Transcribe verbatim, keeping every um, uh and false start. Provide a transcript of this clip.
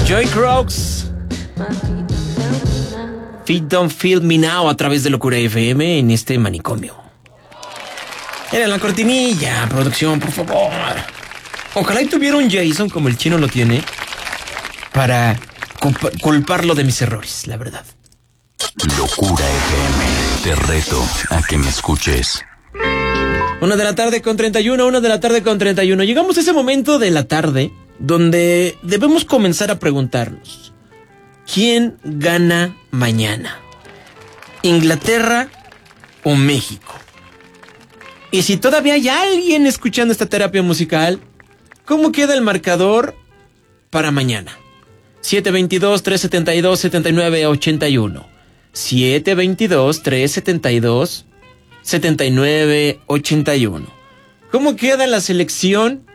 Joy Crocs. Feet Don't Feel Me Now a través de Locura F M en este manicomio. Era la cortinilla, producción, por favor. Ojalá y tuviera un Jason como el chino lo tiene para culp- culparlo de mis errores, la verdad. Locura F M, te reto a que me escuches. Una de la tarde con treinta y uno, una de la tarde con treinta y uno. Llegamos a ese momento de la tarde donde debemos comenzar a preguntarnos: ¿quién gana mañana? ¿Inglaterra o México? Y si todavía hay alguien escuchando esta terapia musical, ¿cómo queda el marcador para mañana? siete veintidós, trescientos setenta y dos, setenta y nueve ochenta y uno. siete veintidós, trescientos setenta y dos, setenta y nueve ochenta y uno. ¿Cómo queda la selección